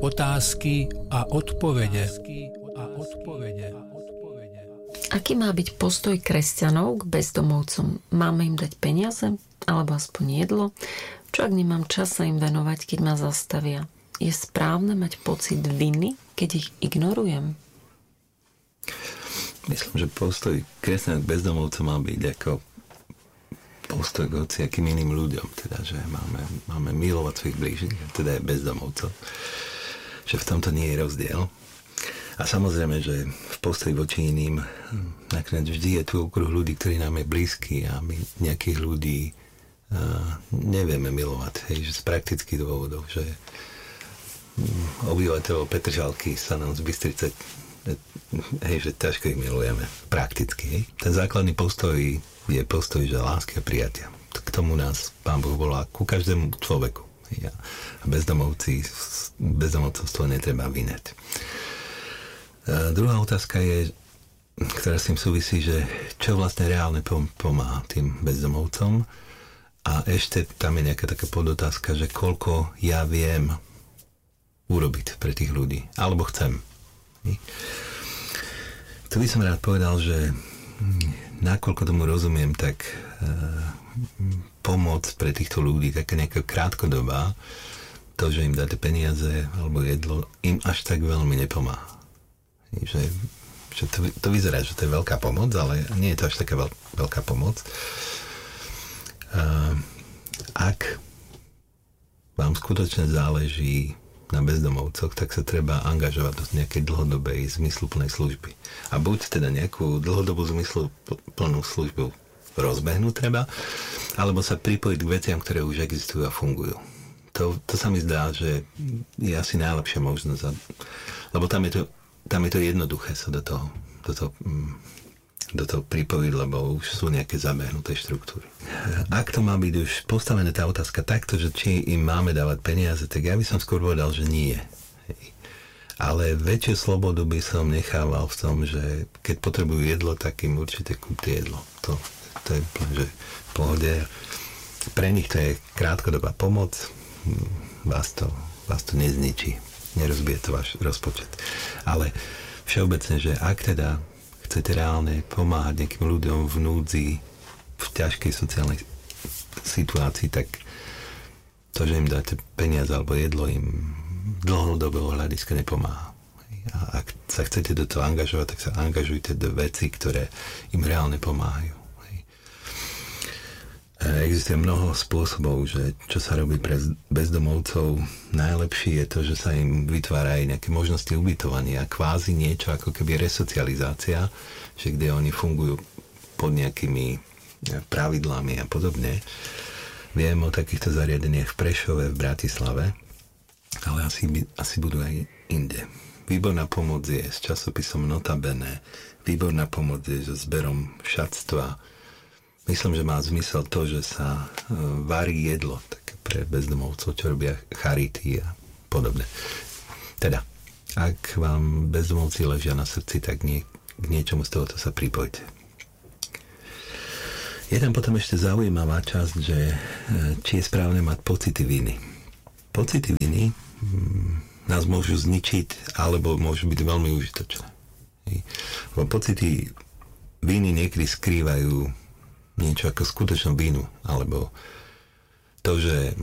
Otázky a odpovede. Aký má byť postoj kresťanov k bezdomovcom? Máme im dať peniaze? Alebo aspoň jedlo? Čo ak nemám čas sa im venovať, keď ma zastavia? Je správne mať pocit viny, keď ich ignorujem? Myslím, že postoj kresťanov k bezdomovcom má byť ako postoj k hociakým iným ľuďom. Teda, že máme milovať svojich blížnych, teda je bezdomovcov. Že v tomto nie je rozdiel. A samozrejme, že v postoji voči iným nakoniec vždy je tu okruh ľudí, ktorí nám je blízky a my nejakých ľudí nevieme milovať. Hej, že z praktických dôvodov, že obyvateľov Petržalky sa nám z Bystrice, hej, že ťažko ich milujeme. Prakticky. Hej. Ten základný postoj je postoj, že lásky a prijatia. K tomu nás Pán Boh volá ku každému človeku. Hej. A bezdomovcovstvo netreba vyňať. Druhá otázka je, ktorá s tým súvisí, že čo vlastne reálne pomáha tým bezdomovcom. A ešte tam je nejaká taká podotázka, že koľko ja viem urobiť pre tých ľudí. Alebo chcem. Tu by som rád povedal, že nakoľko tomu rozumiem, tak pomoc pre týchto ľudí, taká nejaká krátkodobá, to, že im dáte peniaze alebo jedlo, im až tak veľmi nepomáha. Že to vyzerá, že to je veľká pomoc, ale nie je to až taká veľká pomoc. Ak vám skutočne záleží na bezdomovcoch, tak sa treba angažovať do nejakej dlhodobej zmysluplnej služby. A buď teda nejakú dlhodobú zmysluplnú službu rozbehnúť treba, alebo sa pripojiť k veciam, ktoré už existujú a fungujú. To sa mi zdá, že je asi najlepšia možnosť, lebo tam je to jednoduché sa do toho pripojiť, lebo už sú nejaké zabehnuté štruktúry. Ak to má byť už postavené tá otázka takto, že či im máme dávať peniaze, tak ja by som skôr povedal, že nie. Hej. Ale väčšiu slobodu by som nechával v tom, že keď potrebujú jedlo, tak im určite kúpte jedlo. To je že v pohode. Pre nich to je krátkodobá pomoc, vás to nezničí, nerozbije to váš rozpočet. Ale všeobecne, že ak teda chcete reálne pomáhať nejakým ľuďom v núdzi, v ťažkej sociálnej situácii, tak to, že im dáte peniaze alebo jedlo, im dlhodobého hľadiska nepomáha. A ak sa chcete do toho angažovať, tak sa angažujte do vecí, ktoré im reálne pomáhajú. Existuje mnoho spôsobov, že čo sa robí pre bezdomovcov. Najlepší je to, že sa im vytvárajú nejaké možnosti ubytovania, kvázi niečo ako keby resocializácia, že kde oni fungujú pod nejakými pravidlami a podobne. Viem o takýchto zariadeniach v Prešove, v Bratislave, ale asi budú aj inde. Výborná pomoc je s časopisom Notabene, výborná pomoc je so zberom šatstva. Myslím, že má zmysel to, že sa varí jedlo také pre bezdomovcov, čo robia charity a podobne. Teda, ak vám bezdomovci ležia na srdci, tak k niečomu z tohoto sa pripojte. Je tam potom ešte zaujímavá časť, že či je správne mať pocity viny. Pocity viny nás môžu zničiť, alebo môžu byť veľmi užitočné. Lebo pocity viny niekedy skrývajú niečo ako skutočnú vinu, alebo to, že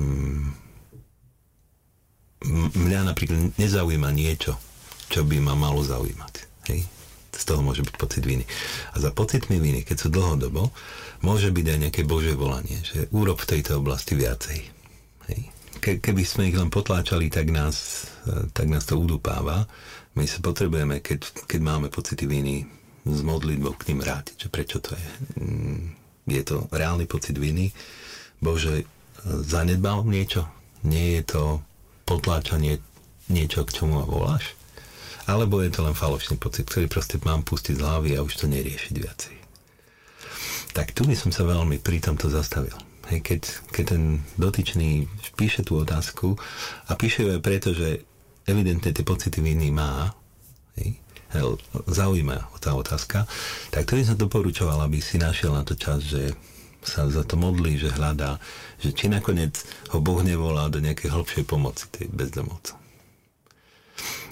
mňa napríklad nezaujíma niečo, čo by ma malo zaujímať. Hej? Z toho môže byť pocit viny. A za pocitmi viny, keď sú dlhodobo, môže byť aj nejaké Božie volanie, že urob v tejto oblasti viacej. Hej? Keby sme ich len potláčali, tak nás to udupáva. My sa potrebujeme, keď máme pocity viny, s modlitbou k ním vrátiť, že prečo to je. Je to reálny pocit viny. Bože, zanedbal niečo? Nie je to potláčanie niečo, k čomu ma voláš? Alebo je to len falošný pocit, ktorý proste mám pustiť z hlavy a už to neriešiť viacej. Tak tu by som sa veľmi pri tomto zastavil. Hej, keď ten dotyčný píše tú otázku a píše ju aj preto, že evidentne tie pocity viny má, hej, zaujíma tá otázka, tak to by som doporučoval, aby si našiel na to čas, že sa za to modlí, že hľadá, že či nakoniec ho Boh nevolá do nejakej hlbšej pomoci tej bezdomovcov.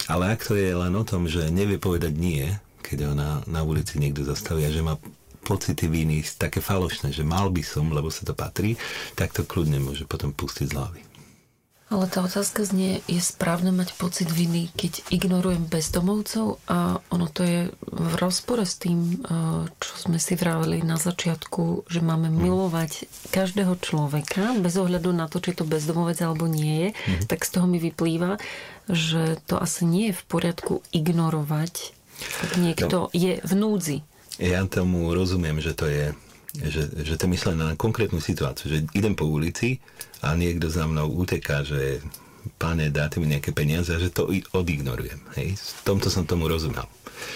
Ale ak to je len o tom, že nevie povedať nie, keď ho na ulici niekto zastaví a že má pocity viny také falošné, že mal by som, lebo sa to patrí, tak to kľudne môže potom pustiť z hlavy. Ale tá otázka znie, je správne mať pocit viny, keď ignorujem bezdomovcov, a ono to je v rozpore s tým, čo sme si vraveli na začiatku, že máme milovať každého človeka bez ohľadu na to, či je to bezdomovec alebo nie je, tak z toho mi vyplýva, že to asi nie je v poriadku ignorovať, ak niekto je v núdzi. Ja tomu rozumiem, že to je že to je myslené na konkrétnu situáciu, že idem po ulici a niekto za mnou uteká, že páne, dáte mi nejaké peniaze a že to odignorujem. Hej? V tomto som tomu rozumel.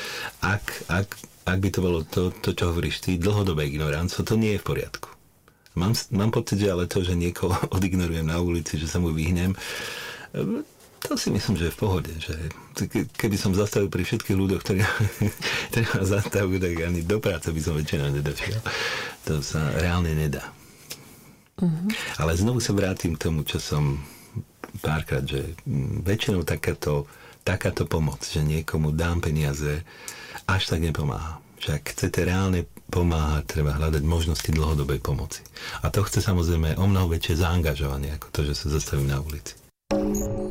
Ak by to bolo to, čo hovoríš ty, dlhodobé ignoranco, to nie je v poriadku. Mám pocit, že ale to, že niekoho odignorujem na ulici, že sa mu vyhnem, to si myslím, že je v pohode. Že keby som zastavil pri všetkých ľuďoch, ktorí ma zastavujú, tak ani do práce by som väčšinou nedošiel. To sa reálne nedá. Ale znovu sa vrátim k tomu, čo som párkrát, že väčšinou takáto pomoc, že niekomu dám peniaze, až tak nepomáha. Že ak chcete reálne pomáhať, treba hľadať možnosti dlhodobej pomoci. A to chce samozrejme o mnoho väčšie zaangažovanie, ako to, že sa zastavím na ulici.